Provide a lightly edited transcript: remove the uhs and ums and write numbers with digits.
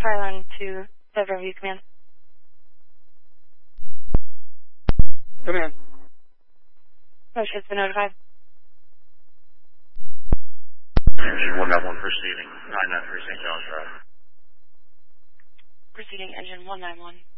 Pylon to Sever View Command. Command. No ship's been notified. Engine 191 proceeding, 993 St. John's Drive. Proceeding engine 191.